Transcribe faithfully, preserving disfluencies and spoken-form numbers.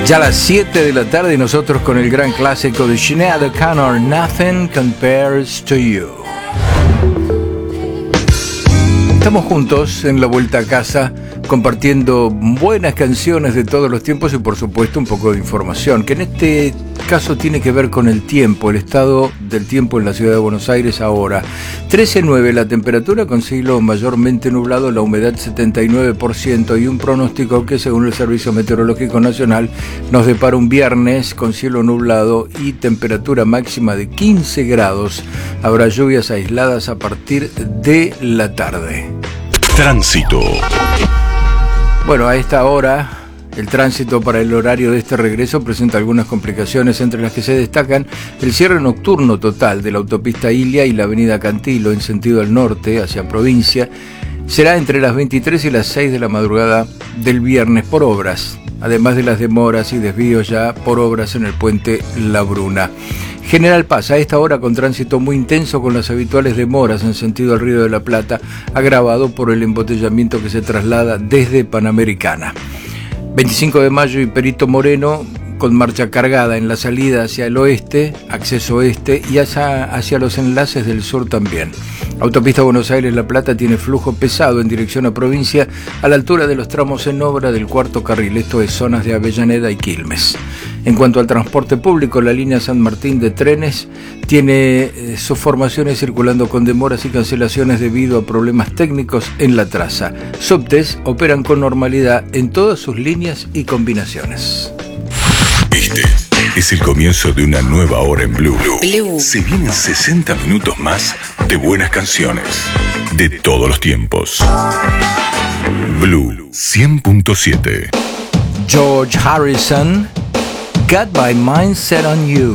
Ya a las siete de la tarde y nosotros con el gran clásico de Sinéad O'Connor, Nothing Compares to You. Estamos juntos en la vuelta a casa, compartiendo buenas canciones de todos los tiempos y por supuesto un poco de información, que en este caso tiene que ver con el tiempo, el estado del tiempo en la ciudad de Buenos Aires ahora. trece nueve la temperatura con cielo mayormente nublado, la humedad setenta y nueve por ciento y un pronóstico que según el Servicio Meteorológico Nacional nos depara un viernes con cielo nublado y temperatura máxima de quince grados. Habrá lluvias aisladas a partir de la tarde. Tránsito. Bueno, a esta hora el tránsito para el horario de este regreso presenta algunas complicaciones, entre las que se destacan el cierre nocturno total de la autopista Ilia y la avenida Cantilo en sentido al norte hacia provincia. Será entre las veintitrés y las seis de la madrugada del viernes por obras, además de las demoras y desvíos ya por obras en el puente La Bruna. General Paz, a esta hora con tránsito muy intenso con las habituales demoras en sentido al Río de la Plata, agravado por el embotellamiento que se traslada desde Panamericana. veinticinco de mayo y Perito Moreno con marcha cargada en la salida hacia el oeste, acceso oeste y hacia, hacia los enlaces del sur también. Autopista Buenos Aires-La Plata tiene flujo pesado en dirección a provincia a la altura de los tramos en obra del cuarto carril, esto es zonas de Avellaneda y Quilmes. En cuanto al transporte público, la línea San Martín de trenes tiene eh, sus formaciones circulando con demoras y cancelaciones debido a problemas técnicos en la traza. Subtes operan con normalidad en todas sus líneas y combinaciones. Este es el comienzo de una nueva hora en Blue. Blue. Se vienen sesenta minutos más de buenas canciones de todos los tiempos. Blue cien punto siete. George Harrison, Got My Mind Set on You.